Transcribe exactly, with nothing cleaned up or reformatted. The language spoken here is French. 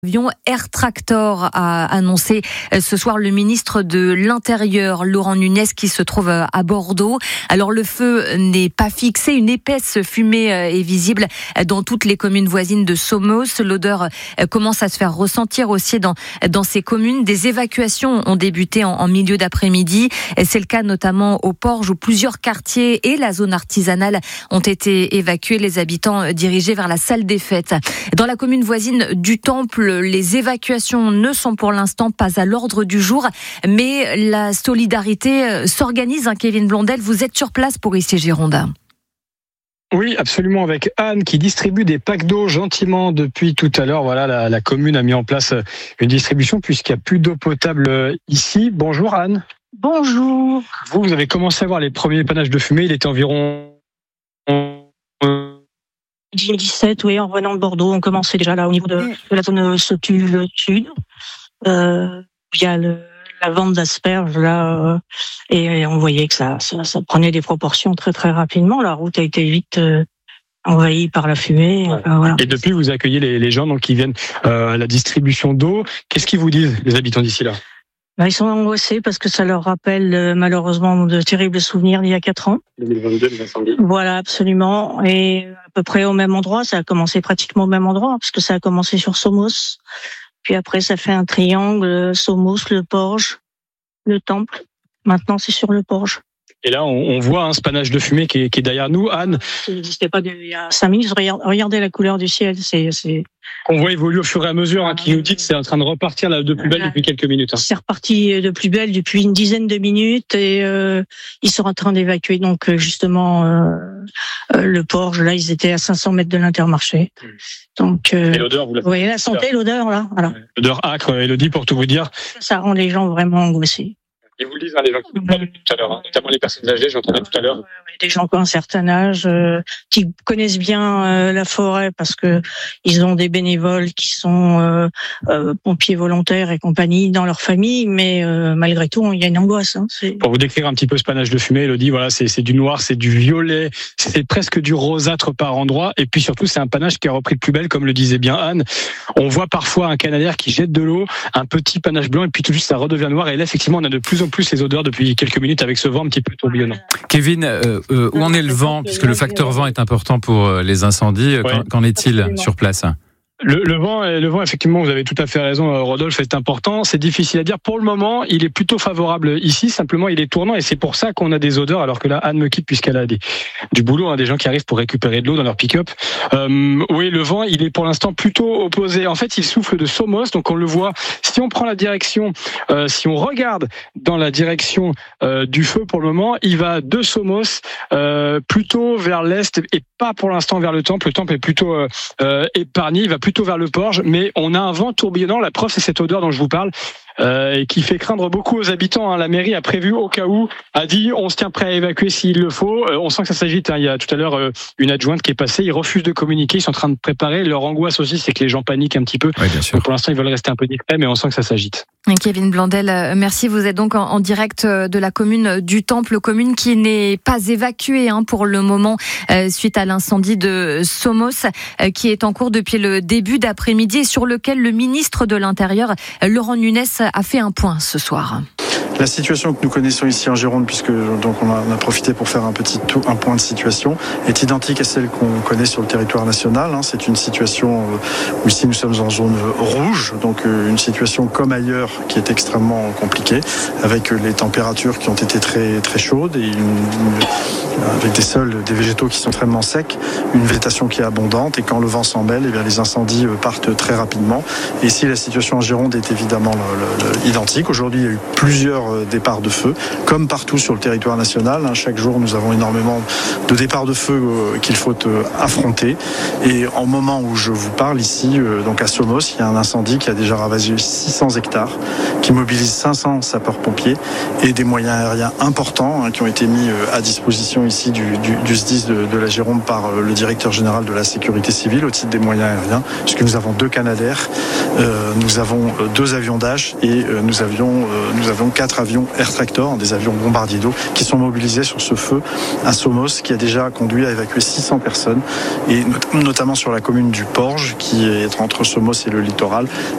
Avion Air Tractor a annoncé ce soir le ministre de l'Intérieur, Laurent Nunez, qui se trouve à Bordeaux. Alors le feu n'est pas fixé, une épaisse fumée est visible dans toutes les communes voisines de Somos. L'odeur commence à se faire ressentir aussi dans, dans ces communes. Des évacuations ont débuté en, en milieu d'après-midi. C'est le cas notamment au Porge où plusieurs quartiers et la zone artisanale ont été évacués. Les habitants dirigés vers la salle des fêtes. Dans la commune voisine du Temple, les évacuations ne sont pour l'instant pas à l'ordre du jour, mais la solidarité s'organise. Hein, Kevin Blondel, vous êtes sur place pour Ici Gironde. Oui, absolument, avec Anne qui distribue des packs d'eau gentiment depuis tout à l'heure. Voilà, la, la commune a mis en place une distribution puisqu'il n'y a plus d'eau potable ici. Bonjour Anne. Bonjour. Vous, vous avez commencé à voir les premiers panaches de fumée, il était environ... deux mille dix-sept, oui, en revenant de Bordeaux, on commençait déjà là au niveau de, de la zone Sautulle Sud. Euh, il y a le, la vente d'asperges là, euh, et, et on voyait que ça, ça, ça prenait des proportions très très rapidement. La route a été vite euh, envahie par la fumée. Ouais. Euh, voilà. Et depuis, vous accueillez les, les gens donc qui viennent euh, à la distribution d'eau. Qu'est-ce qu'ils vous disent, les habitants d'ici là? Ben, ils sont angoissés parce que ça leur rappelle euh, malheureusement de terribles souvenirs d'il y a quatre ans. deux mille vingt-deux, l'incendie. Voilà, absolument. Et à peu près au même endroit, ça a commencé pratiquement au même endroit, parce que ça a commencé sur Somos. Puis après, ça fait un triangle, Somos, le Porge, le Temple. Maintenant, c'est sur le Porge. Et là, on, on voit un panache de fumée qui est, qui est derrière nous. Anne, ça n'existait pas il y a cinq minutes. Regardez la couleur du ciel. C'est, c'est... qu'on voit évoluer au fur et à mesure, hein, qui nous dit que c'est en train de repartir là, de plus belle depuis quelques minutes. Hein. C'est reparti de plus belle depuis une dizaine de minutes et euh, ils sont en train d'évacuer donc justement euh, euh, le Porge. Là, ils étaient à cinq cents mètres de l'Intermarché. Donc, euh, et l'odeur, vous, vous voyez la santé, l'odeur là. Voilà. L'odeur âcre, Elodie, pour tout vous dire. Ça rend les gens vraiment angoissés. Ils vous le disent, hein, les gens qui nous parlent tout à l'heure, hein, notamment les personnes âgées, j'entendais tout à l'heure. Des gens qui ont un certain âge, euh, qui connaissent bien euh, la forêt parce que ils ont des bénévoles qui sont euh, euh, pompiers volontaires et compagnie dans leur famille, mais euh, malgré tout, il y a une angoisse. Hein, c'est... Pour vous décrire un petit peu ce panache de fumée, Elodie, voilà, c'est, c'est du noir, c'est du violet, c'est presque du rosâtre par endroits, et puis surtout, c'est un panache qui a repris de plus belle, comme le disait bien Anne. On voit parfois un canadair qui jette de l'eau, un petit panache blanc, et puis tout de suite, ça redevient noir, et là, effectivement, on a de plus en plus les odeurs depuis quelques minutes avec ce vent un petit peu tourbillonnant. Kevin, euh, euh, où en est le vent, puisque le facteur vent est important pour les incendies, ouais. qu'en, qu'en est-il sur place ? Le, le vent, le vent, effectivement, vous avez tout à fait raison, Rodolphe, est important. C'est difficile à dire. Pour le moment, il est plutôt favorable ici. Simplement, il est tournant et c'est pour ça qu'on a des odeurs. Alors que là, Anne me quitte puisqu'elle a des, du boulot, hein, des gens qui arrivent pour récupérer de l'eau dans leur pick-up. Euh, oui, le vent, il est pour l'instant plutôt opposé. En fait, il souffle de Somos, donc on le voit. Si on prend la direction, euh, si on regarde dans la direction euh, du feu, pour le moment, il va de Somos euh, plutôt vers l'est et pas pour l'instant vers le Temple. Le Temple est plutôt euh, euh, épargné. Il va plutôt vers le Porge, mais on a un vent tourbillonnant. La preuve, c'est cette odeur dont je vous parle, euh, et qui fait craindre beaucoup aux habitants. Hein. La mairie a prévu au cas où, a dit on se tient prêt à évacuer s'il le faut. Euh, on sent que ça s'agite. Hein. Il y a tout à l'heure euh, une adjointe qui est passée. Ils refusent de communiquer. Ils sont en train de préparer. Leur angoisse aussi, c'est que les gens paniquent un petit peu. Oui, bien sûr. Donc pour l'instant, ils veulent rester un peu discrets, mais on sent que ça s'agite. Kevin Blondel, merci. Vous êtes donc en, en direct de la commune du Temple, commune qui n'est pas évacuée hein, pour le moment euh, suite à l'incendie de Somos euh, qui est en cours depuis le début d'après-midi et sur lequel le ministre de l'Intérieur, Laurent Nunez, a fait un point ce soir. La situation que nous connaissons ici en Gironde, puisque donc on a, on a profité pour faire un petit tour, un point de situation, est identique à celle qu'on connaît sur le territoire national. Hein. C'est une situation où ici nous sommes en zone rouge, donc une situation comme ailleurs qui est extrêmement compliquée, avec les températures qui ont été très très chaudes et une, une, avec des sols, des végétaux qui sont extrêmement secs, une végétation qui est abondante et quand le vent s'en mêle, eh bien les incendies partent très rapidement. Et ici la situation en Gironde est évidemment le, le, le, identique. Aujourd'hui, il y a eu plusieurs départs de feu, comme partout sur le territoire national. Chaque jour, nous avons énormément de départs de feu qu'il faut affronter. Et en moment où je vous parle ici, donc à Somos, il y a un incendie qui a déjà ravagé six cents hectares, qui mobilise cinq cents sapeurs-pompiers et des moyens aériens importants hein, qui ont été mis à disposition ici du, du, du S D I S de, de la Gironde par le directeur général de la sécurité civile au titre des moyens aériens, puisque nous avons deux Canadair, euh, nous avons deux avions Dash et euh, nous avions euh, nous avons quatre avions Air Tractor, des avions bombardiers d'eau, qui sont mobilisés sur ce feu à Somos, qui a déjà conduit à évacuer six cents personnes, et notamment sur la commune du Porge, qui est entre Somos et le littoral,